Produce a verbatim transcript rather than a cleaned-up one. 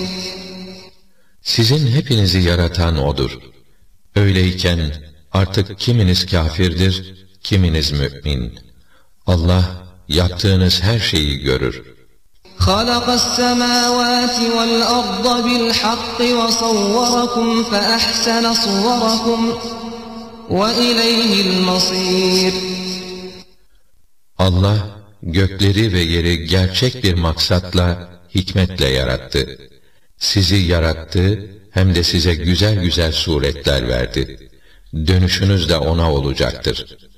Sizin hepinizi yaratan O'dur. Öyleyken artık kiminiz kâfirdir, kiminiz mü'min. Allah yaptığınız her şeyi görür. خَلَقَ السَّمَاوَاتِ وَالْأَرْضَ بِالْحَقِّ وَصَوَّرَكُمْ فَأَحْسَنَ صُوَرَكُمْ وَإِلَيْهِ الْمَصِيرُ. Allah gökleri ve yeri gerçek bir maksatla, hikmetle yarattı. Sizi yarattı, hem de size güzel güzel suretler verdi. Dönüşünüz de O'na olacaktır.